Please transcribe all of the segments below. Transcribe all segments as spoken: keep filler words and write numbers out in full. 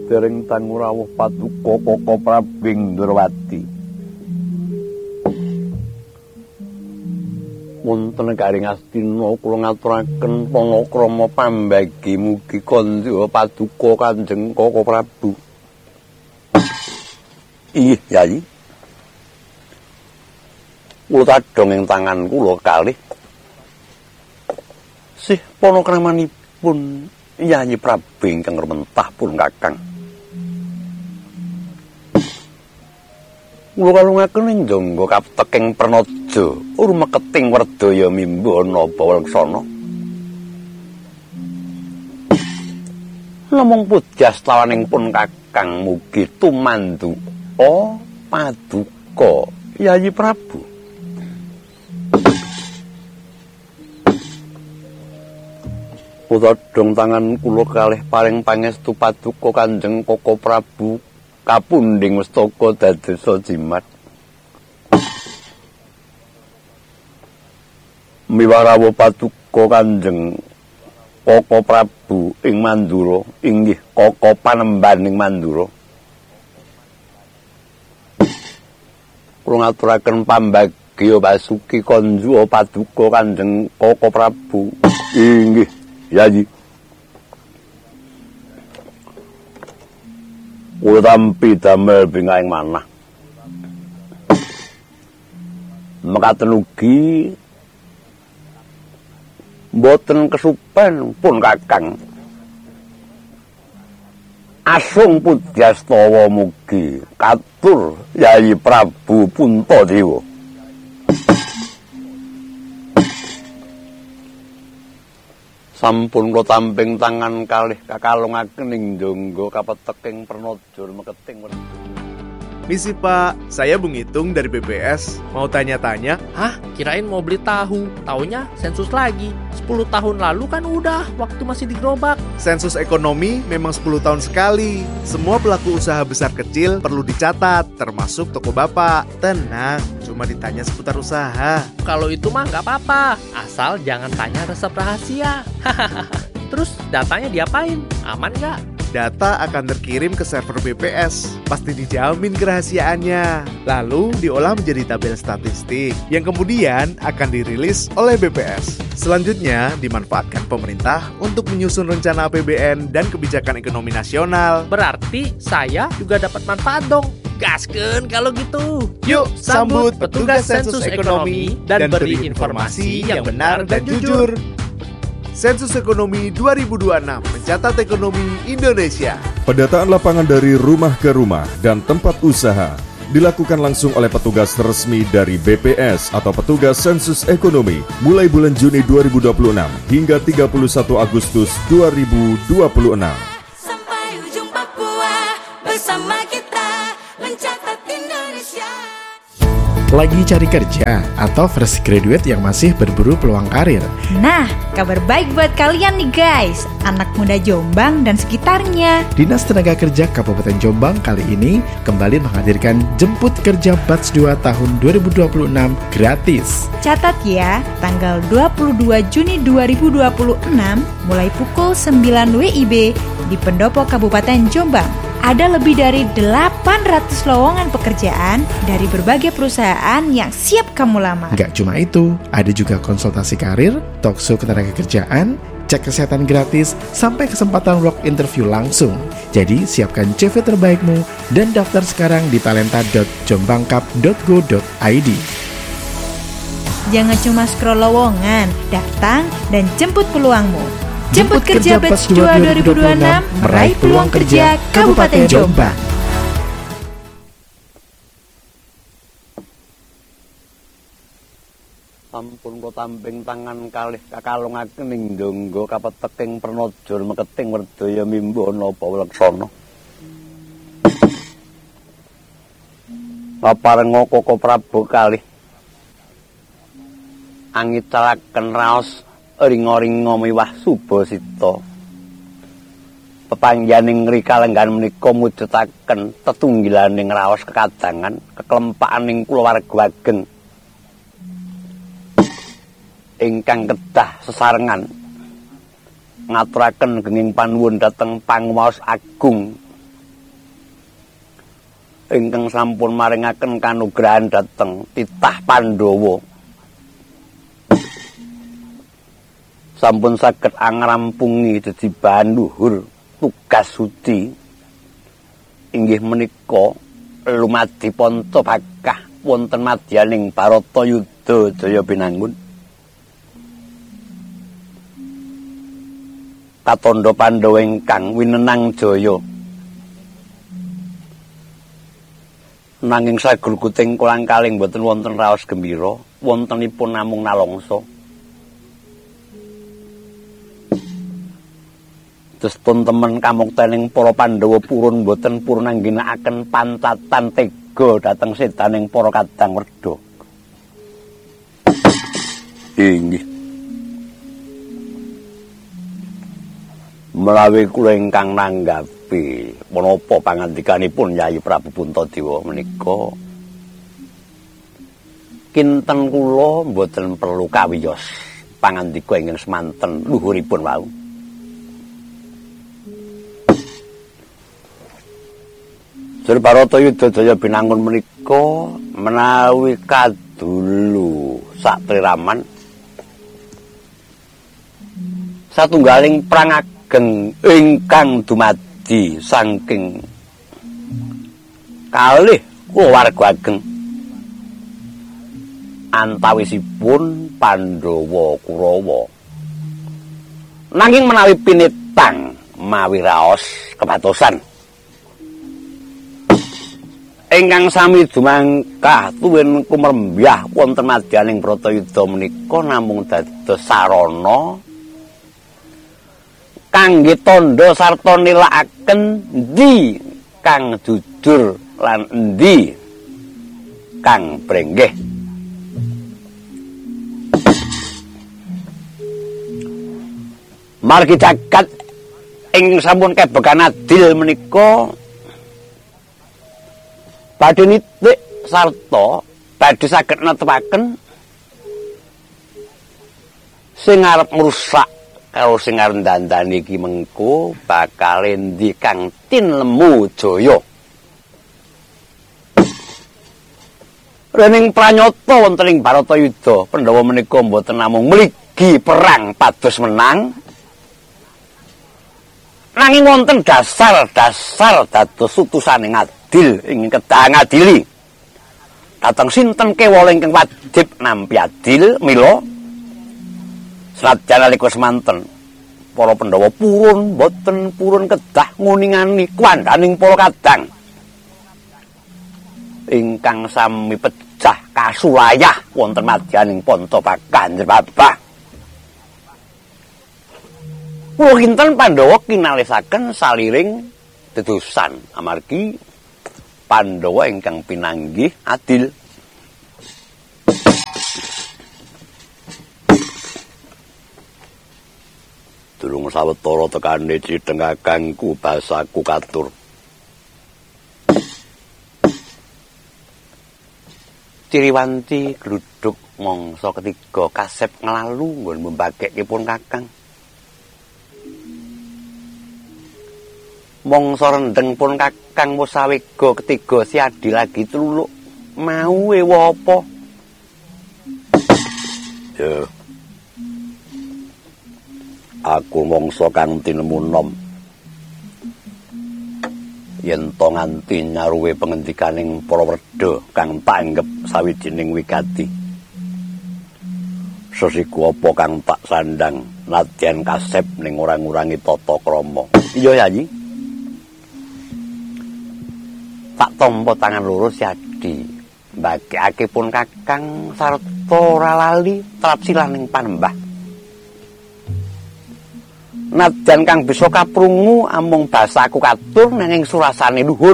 dereng tangu rawuh paduka Koko Prabing Ndrawati. Wonten garing Astina kula ngaturaken panakrama pambagi mugi kandha paduka Kanjeng Koko Prabu. Ih, Yayi. Kula tadhong ing tangan kula kalih. Sih panakramanipun Yayi Prabu ingkang rementah pun Kakang. Kula kalungaken ing jangga kapteking Pernaja, urmeketing Werdaya Mimbana Bawaleksana. Namung pujastawan pun Kakang mugi tumanduka paduka Yayi Prabu. Kula dong tangan kula kalih paring pangestu paduka Kanjeng Koko Prabu kapundhing mestaka dadosa jimat. Miwarawa paduka Kanjeng Koko Prabu ing Mandura, inggih Koko Panembaning Mandura. Kula ngaturaken pambagya basuki konjuwa paduka Kanjeng Koko Prabu, inggih Yayi. Kula tampi damel bingahing manah. Mekaten ugi mboten kesupen pun Kakang. Asung pudyastawa mugi katur Yayi Prabu Puntadewa. Sampun kula tamping tangan kalih kakalungaken ing jangga kapeteking Pernaja meketing Werdaya. Misi Pak, saya Bung Itung dari B P S. Mau tanya-tanya? Hah? Kirain mau beli tahu. Taunya sensus lagi. sepuluh tahun lalu kan udah, waktu masih di gerobak. Sensus ekonomi memang sepuluh tahun sekali. Semua pelaku usaha besar kecil perlu dicatat, termasuk toko Bapak. Tenang, cuma ditanya seputar usaha. Kalau itu mah nggak apa-apa, asal jangan tanya resep rahasia. Terus datanya diapain? Aman nggak? Data akan terkirim ke server B P S, pasti dijamin kerahasiaannya. Lalu diolah menjadi tabel statistik yang kemudian akan dirilis oleh B P S. Selanjutnya dimanfaatkan pemerintah untuk menyusun rencana A P B N dan kebijakan ekonomi nasional. Berarti saya juga dapat manfaat dong. Gaskeun kalau gitu. Yuk sambut petugas sensus ekonomi dan beri informasi yang benar dan jujur. Sensus Ekonomi dua ribu dua puluh enam mencatat ekonomi Indonesia. Pendataan lapangan dari rumah ke rumah dan tempat usaha dilakukan langsung oleh petugas resmi dari B P S atau petugas sensus ekonomi mulai bulan Juni dua ribu dua puluh enam hingga tiga puluh satu Agustus dua ribu dua puluh enam. Sampai ujung Papua bersama kita mencatat Indonesia. Lagi cari kerja atau fresh graduate yang masih berburu peluang karir? Nah, kabar baik buat kalian nih guys, anak muda Jombang dan sekitarnya. Dinas Tenaga Kerja Kabupaten Jombang kali ini kembali menghadirkan Jemput Kerja Batch dua tahun dua ribu dua puluh enam gratis. Catat ya, tanggal dua puluh dua Juni dua ribu dua puluh enam mulai pukul sembilan W I B di Pendopo Kabupaten Jombang. Ada lebih dari delapan ratus lowongan pekerjaan dari berbagai perusahaan yang siap kamu lamar. Gak cuma itu, ada juga konsultasi karir, talkshow ketenagakerjaan, cek kesehatan gratis, sampai kesempatan work interview langsung. Jadi siapkan C V terbaikmu dan daftar sekarang di talenta dot jombangkap dot go dot i d. Jangan cuma scroll lowongan, datang dan jemput peluangmu. Jemput Kerja Batch dua dua ribu dua puluh enam, meraih peluang kerja Kabupaten Jombang. Sampun kula tamping tangan kalih kakalungaken ing jangga kapeteking Pernaja meketing Werdaya Mimbana Bawaleksana. Paparenga Koko Prabu kalih angitalaken raos ringa-ringa miwah Subasita. Pepanggihaning ngrikalenggan menika mujudaken tetunggilaning raos kekadangan keklempakaning kulawarga ageng ingkang kedah sesarengan ngaturaken genging panuwun dhateng Panguwaos Agung ingkang sampun maringaken kanugrahan dhateng titah Pandhawa sampun saged angrampungi dadi bahan luhur tugas suci inggih menika lumadi Pontabakah wonten madyaning Baratayuda Jaya Binangun. Katandha Pandhawa ingkang winenang jaya nanging sagulkuting kolang kaling boten wonten raos gembira, wontenipun namung nalongso. Terus pun temen kamuktening para Pandhawa purun boten purun angginakaken pancatan tega dhateng sedaning para kadang werda. Inggih. Menawi kula ingkang nanggapi menapa pangandikanipun Yayi Prabu Puntadewa menika kinten kula mboten perlu kawiyos pangandika ingkang semanten luhuripun wau. Sri Baratayuda Jaya Binangun menika menawi kadulu satriraman satunggaling perang ageng ingkang dumadi saking kalih warga ageng antawisipun Pandhawa Kurawa. Nanging menawi pinitang mawi raos kepatosan ingkang sami dumangkah tuwin kumrembah wonten madyaning Bratayuda menika namung dados sarana kangge tandha sarta nilakaken endi kang jujur lan endi kang brenggeh. Margi jagat ing sampun kebekan adil menika badhe nitik sarta badhe saged netepaken sing arep ngrusak karo sing arep dandani iki mengko bakal endi kang tinlemu jaya. Rening pranyata wonten ing Baratayuda Pandhawa menika mboten namung mligi perang pados menang, nanging wonten dasar-dasar dados utusaning adil ingkang kedah ngadili dhateng sinten kewala ingkang wajib nampi adil mila senajan nalika semanten para Pandhawa purun boten purun kedah nguningani kuwandaning para kadang ingkang sami pecah kasulayah wonten madyaning Pontabakah Babah. Kula kinten Pandhawa kinalisaken saliring dedosan amargi Pandhawa ingkang pinanggih adil. Durung sawetara tekane cideng kakangku basaku katur. Ciriwanti gluduk mangsa ketiga kasep nglalu nggon mbagekipun kakang. Mangsa rendeng pun kakang musawega ketiga siadi lagi truluk mau ewa apa? Ya. Aku mangsa kang tinemu nom. Yen to nganti nyaruwe pengendikaning para werda kang tak anggep sawijining wigati. Sesiku apa kang tak sandang nadyan kasep ning orang-orangi tata krama. Iya Yayi. Tak tampa tangan loro siadi mbagekake pun kakang sarta ora lali trap silaning panembah. Nadyan kang bisa kaprungu amung basaku katur nanging surasane luhur.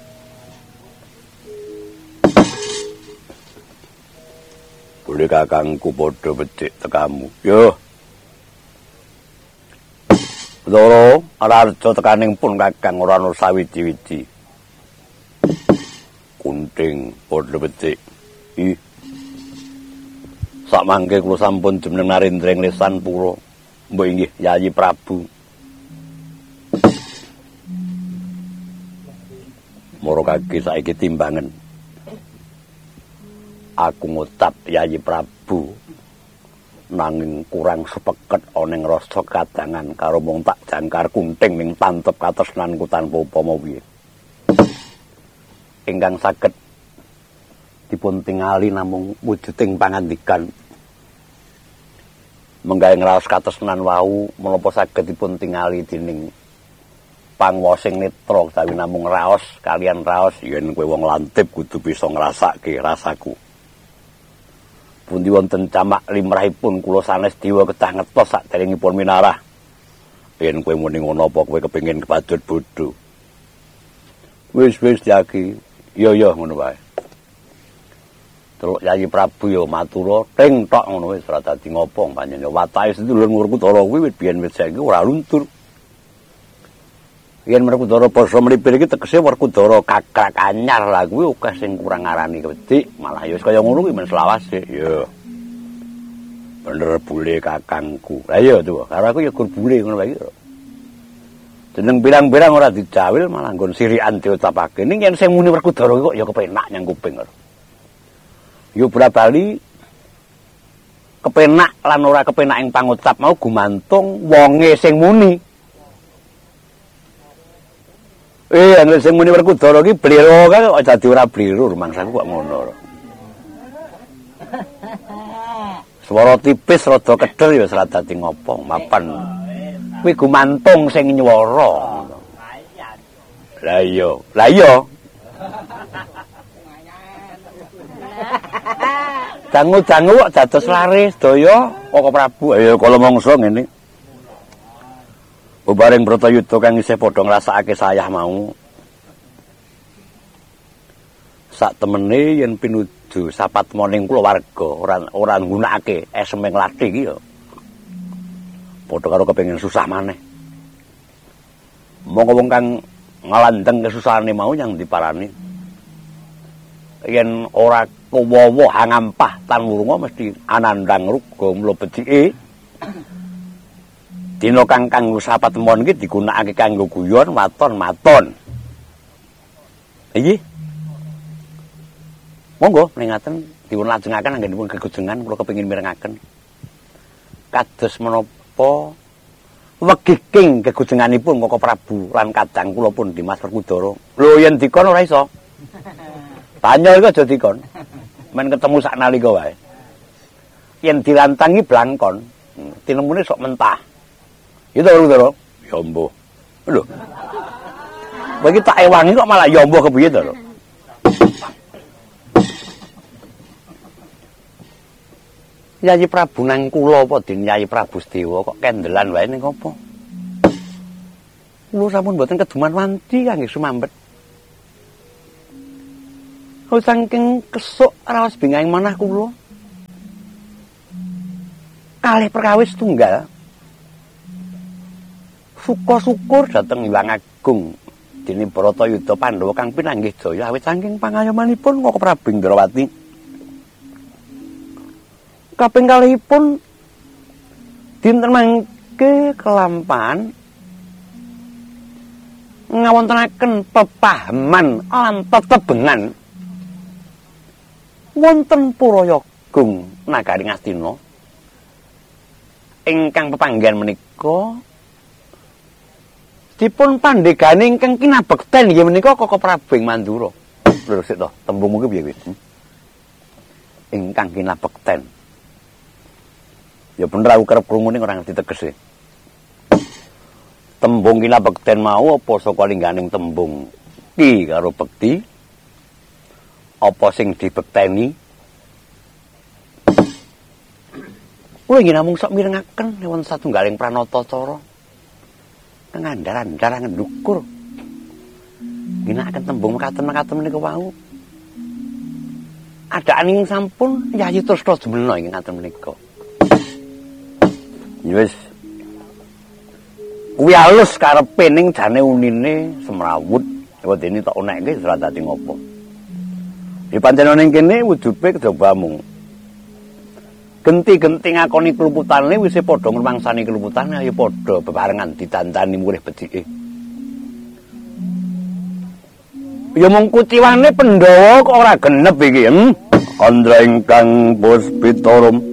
Boleh kakangku padha becik tekamu. Yo. Loro ora arja tekaning pun kakang ora ana sawiji-wiji. Kunting padha becik. Ih. Sak mangke kula sampun jumeneng narendreng lesan pura. Mbok inggih Yayi Prabu. Moro kaki saiki timbangan. Aku ngucap Yayi Prabu nanging kurang sepeket ana ing rasa kadangan karo mung tak jangkar kunting ning pantep katresnanku tanpa upama piye. Ingkang saged dipun tingali namung wujuding pangandikan. Menggawe ngraos katresnan wau menapa saged dipun tingali dening pangwasing netra utawi namung raos kalian raos yen kowe wong lantip kudu bisa ngrasake rasaku. Pundi wonten camak limrahipun kula sanes diwa kedah ngetos saderengipun minarah. Yen kowe muni ngono apa kowe kepengin kepadut bodho. Wis-wis Jaki, iya ya ngono wae. Teluk Yayi Prabu ya matura ting tok ngono wis ora dadi ngopo panjenengan watake sedulur Werkudara kuwi wit biyen wit saiki ora luntur. Yen Werkudara basa mlipir iki tegese Werkudara kakrak anyar lah kuwi akeh sing kurang ngarani kedik, malah ya wis kaya ngono kuwi men selawase. Ya. Bener bule kakangku. Lah iya to, karo aku ya gur bule ngono wae iki. Jeneng pirang-pirang ora dijawil malah nggon sirikan diucapake. Ning yen sing muni Werkudara kok ya kepenak nyang kuping. Yo bola-bali kepenak lan ora kepenak ing pangucap mau gumantung wonge sing muni. Eh, angger sing muni Werkudara iki bliro kan kok dadi ora bliro, mangsaku kok ngono. Swara tipis rada kedel ya ora dadi ngopo, mapan. Kuwi gumantung sing nywara. Lah iya, lah iya. Dangu-dangu kok dados laris daya Koko Prabu. Ayo kala mangsa ngene. Bebareng Bratayuda kang isih padha ngrasakake sayah mau. Sak temene yen pinuju sapatmoning kulawarga ora ora nggunakake esemeng lathi iki ya. Padha karo kepengin susah maneh. Monggo wong kang ngalandeng kesusahane mau yang diparani. Yen ora kuwowo hangampah tan wurunga mesti anandang ruga mula becike. Dina kang kanggo sapatemon iki digunakake kanggo guyon waton-maton. Iki. Monggo mengaten dipun lajengaken anggenipun gegojengan kula kepengin mirengaken. Kados menapa wegiking gegojenganipun Koko Prabu lan kadang kula pun Dimas Werkudara. Lho yen dikon ora iso. Tanya iku aja dikon. Men ketemu sak nalika wae. Yen dilantangi blangkon, tinemune sok mentah. Itu Werkudara. Ya mbuh. Lho. Bagi tak ewangi kok malah ya mbuh kepiye to lho. Yayi Prabu nang kula apa den Yayi Prabu Sedewa kok kendelan wae ning apa? Kula sampun mboten keduman wanti kangge sumambet. Kok saking kesuk raos bingahing manah kula. Kalih perkawis tunggal. Syukur-syukur dhateng Hyang Agung dene Bratayuda Pandhawa kang pinanggih jaya awit saking pangayomanipun Koko Prabu Indrawati. Kaping kalihipun dinten mangke kelampan ngawontenaken pepahaman lan tetebengan wonten Purayagung nagari Ngastina ingkang pepanggihan menika dipun pandegani ingkang kinabekten inggih menika Koko Prabu Mandura. Lho sik to, tembung iki piye kuwi? Ingkang kinabekten. Ya bener aku kerep krungune ora ngerti tegese. Tembung kinabekten mau apa saka lingganing tembung ki karo bekti? Apa sing dibekteni? Kuwi nggih namung sok mirengaken wonten satunggaling pranata cara. Ngandar-andar ngendukur. Ginakaken tembung mekaten-mekaten menika wau. Adaaning sampun Yayi Tresna Jemena ing ngaten menika. Wis kuwi alus karepe ning jane unine semrawut kok dene tok enekke ora dadi ngopo. Di pancen ning kene wujude kejaba mung genti-genti ngakoni keluputane wis padha ngrumangsani keluputane ayo padha bebarengan ditantani mulih becike. Ya mung kutiwane Pandhawa kok ora genep iki. Hmm? Kandra ingkang puspitorum